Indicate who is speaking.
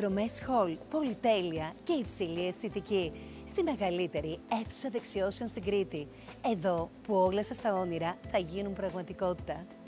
Speaker 1: εκδρομές hall, πολυτέλεια και υψηλή αισθητική στη μεγαλύτερη αίθουσα δεξιώσεων στην Κρήτη. Εδώ που όλα σας τα όνειρα θα γίνουν πραγματικότητα.